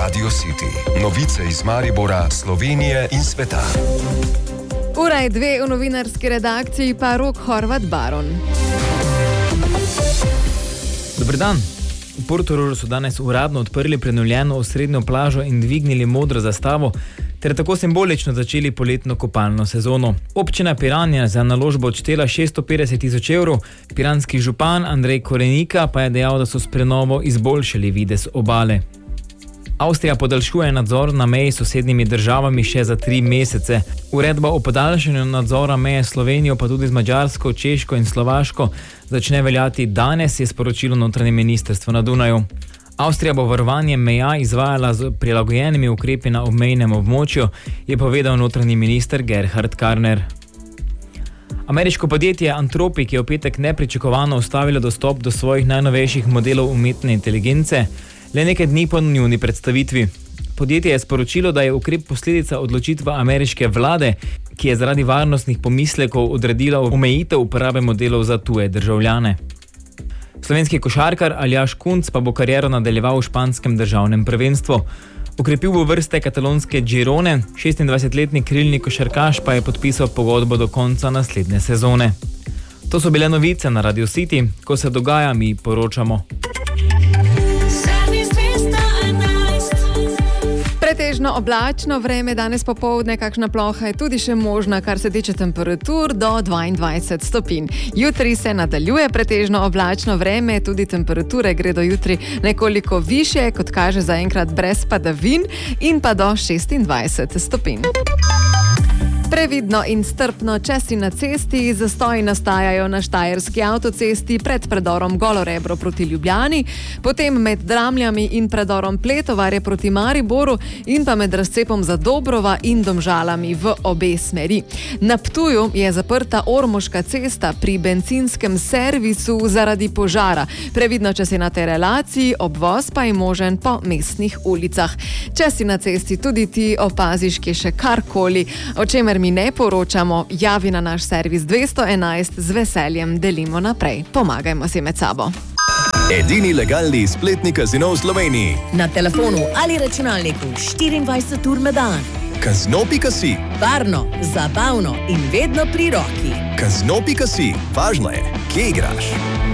Radio City. Novice iz Maribora, Slovenije in sveta. Ura je 2 v novinarski redakciji, pa Rok Horvat Baron. Dober dan. V Portorožu so danes uradno odprli prenovljeno osrednjo plažo in dvignili modro zastavo, ter tako simbolično začeli poletno kopalno sezono. Občina Piran je za naložbo odštela 650 tisoč evrov, piranski župan Andrej Korenika pa je dejal, da so s prenovo izboljšali videz obale. Avstrija podaljšuje nadzor na meji s sosednjimi državami še za 3 mesece. Uredba o podaljšanju nadzora meje s Slovenijo, pa tudi z Madžarsko, Češko in Slovaško, začne veljati danes, je sporočilo notranje ministrstvo na Dunaju. Avstrija bo varovanje meja izvajala z prilagojenimi ukrepi na obmejnem območju, je povedal notranji minister Gerhard Karner. Ameriško podjetje Anthropic je v petek nepričakovano ustavilo dostop do svojih najnovejših modelov umetne inteligence, le nekaj dni po njuni predstavitvi. Podjetje je sporočilo, da je ukrep posledica odločitve ameriške vlade, ki je zaradi varnostnih pomislekov odredila omejitev uporabe modelov za tuje državljane. Slovenski košarkar Aljaž Kunc pa bo kariero nadaljeval v španskem državnem prvenstvu. Okrepil bo vrste katalonske Girone, 26-letni krilni košarkaš pa je podpisal pogodbo do konca naslednje sezone. To so bile novice na Radio City, ko se dogaja, mi poročamo. Pretežno oblačno vreme, danes popoldne kakšna ploha je tudi še možna, kar se tiče temperatur do 22 stopinj. Jutri se nadaljuje pretežno oblačno vreme, tudi temperature gredo jutri nekoliko više, kot kaže zaenkrat brez padavin, in pa do 26 stopinj. Previdno in strpno, če si na cesti, zastoji nastajajo na štajerski avtocesti pred predorom Golorebro proti Ljubljani, potem med Dramljami in predorom Pletovarje proti Mariboru in pa med razcepom Zadobrova in Domžalami v obe smeri. Na Ptuju je zaprta Ormoška cesta pri bencinskem servisu zaradi požara. Previdno, če si na tej relaciji, obvoz pa je možen po mestnih ulicah. Če si na cesti tudi ti opaziš, kje še karkoli, o čemer mi ne poročamo, javi na naš servis 211, z veseljem delimo naprej. Pomagajmo si med sabo. Edini legalni spletni kazino v Sloveniji. Na telefonu ali računalniku 24 ur na dan. Kazino.si. Varno, zabavno in vedno pri roki. Kazino.si. Važno je, kje igraš.